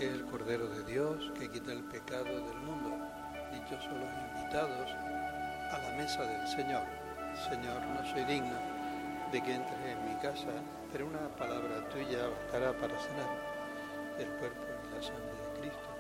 que es el Cordero de Dios que quita el pecado del mundo. Dichosos los invitados a la mesa del Señor. Señor, no soy digno de que entres en mi casa, pero una palabra tuya bastará para sanar el cuerpo y la sangre de Cristo.